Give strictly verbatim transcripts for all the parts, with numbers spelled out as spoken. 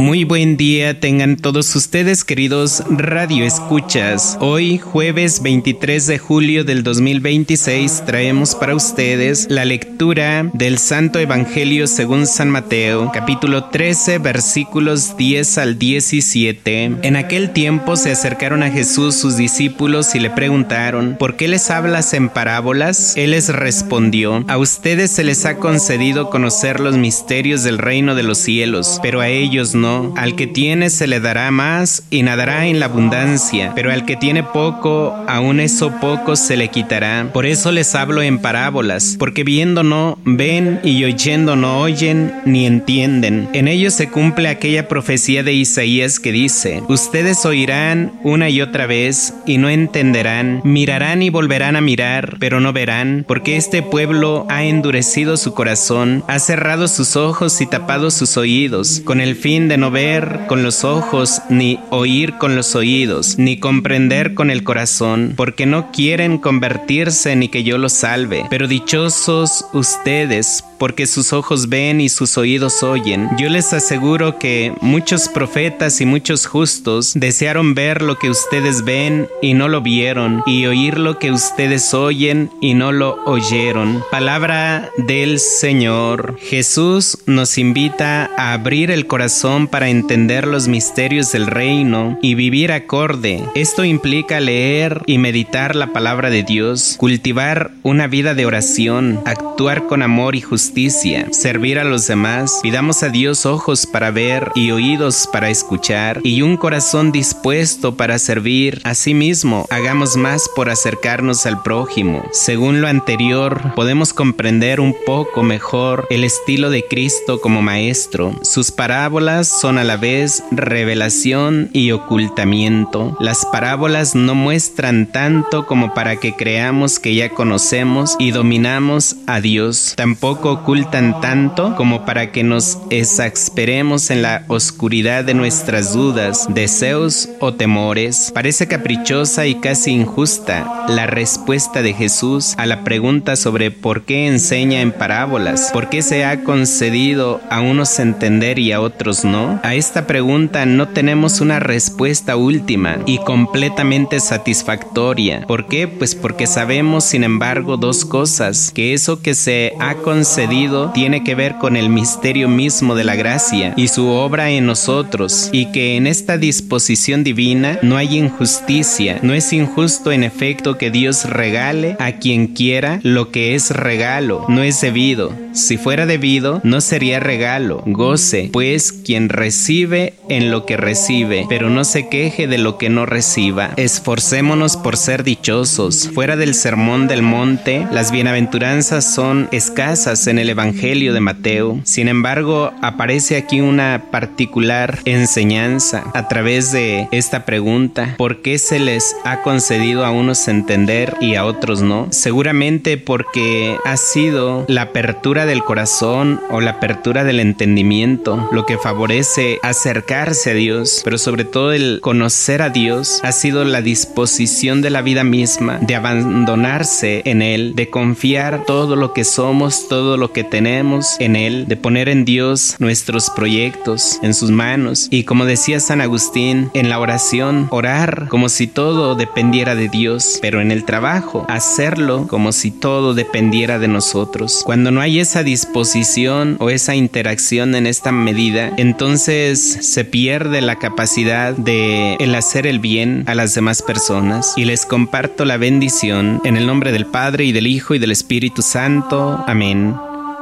Muy buen día tengan todos ustedes, queridos radioescuchas. Hoy, jueves veintitrés de julio del dos mil veintiséis, traemos para ustedes la lectura del Santo Evangelio según San Mateo, capítulo trece, versículos diez al diecisiete. En aquel tiempo se acercaron a Jesús sus discípulos y le preguntaron: ¿por qué les hablas en parábolas? Él les respondió: a ustedes se les ha concedido conocer los misterios del reino de los cielos, pero a ellos no. Al que tiene se le dará más y nadará en la abundancia, pero al que tiene poco, aún eso poco se le quitará. Por eso les hablo en parábolas, porque viendo no ven y oyendo no oyen ni entienden. En ellos se cumple aquella profecía de Isaías que dice: ustedes oirán una y otra vez y no entenderán, mirarán y volverán a mirar, pero no verán, porque este pueblo ha endurecido su corazón, ha cerrado sus ojos y tapado sus oídos, con el fin de no ver con los ojos, ni oír con los oídos, ni comprender con el corazón, porque no quieren convertirse ni que yo los salve. Pero dichosos ustedes, porque sus ojos ven y sus oídos oyen. Yo les aseguro que muchos profetas y muchos justos desearon ver lo que ustedes ven y no lo vieron, y oír lo que ustedes oyen y no lo oyeron. Palabra del Señor. Jesús nos invita a abrir el corazón para entender los misterios del reino y vivir acorde. Esto implica leer y meditar la palabra de Dios, cultivar una vida de oración, actuar con amor y justicia, servir a los demás. Pidamos a Dios ojos para ver y oídos para escuchar y un corazón dispuesto para servir. Asimismo, hagamos más por acercarnos al prójimo. Según lo anterior, podemos comprender un poco mejor el estilo de Cristo como maestro. Sus parábolas son a la vez revelación y ocultamiento. Las parábolas no muestran tanto como para que creamos que ya conocemos y dominamos a Dios. Tampoco ocultan tanto como para que nos exasperemos en la oscuridad de nuestras dudas, deseos o temores. Parece caprichosa y casi injusta la respuesta de Jesús a la pregunta sobre por qué enseña en parábolas, por qué se ha concedido a unos entender y a otros no. A esta pregunta no tenemos una respuesta última y completamente satisfactoria. ¿Por qué? Pues porque sabemos, sin embargo, dos cosas: que eso que se ha concedido tiene que ver con el misterio mismo de la gracia y su obra en nosotros, y que en esta disposición divina no hay injusticia. No es injusto, en efecto, que Dios regale a quien quiera lo que es regalo. No es debido. Si fuera debido, no sería regalo. Goce, pues, quien recibe en lo que recibe, pero no se queje de lo que no reciba. Esforcémonos por ser dichosos. Fuera del Sermón del Monte, las bienaventuranzas son escasas en el Evangelio de Mateo. Sin embargo, aparece aquí una particular enseñanza a través de esta pregunta: ¿por qué se les ha concedido a unos entender y a otros no? Seguramente porque ha sido la apertura del corazón o la apertura del entendimiento lo que favorece acercarse a Dios, pero sobre todo el conocer a Dios ha sido la disposición de la vida misma, de abandonarse en Él, de confiar todo lo que somos, todo lo que tenemos en Él, de poner en Dios nuestros proyectos en sus manos. Y como decía San Agustín, en la oración, orar como si todo dependiera de Dios, pero en el trabajo, hacerlo como si todo dependiera de nosotros. Cuando no hay esa disposición o esa interacción en esta medida, entonces se pierde la capacidad de el hacer el bien a las demás personas. Y les comparto la bendición en el nombre del Padre y del Hijo y del Espíritu Santo. Amén.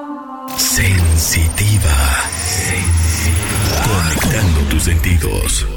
Sensitiva, sensitiva. Conectando tus sentidos.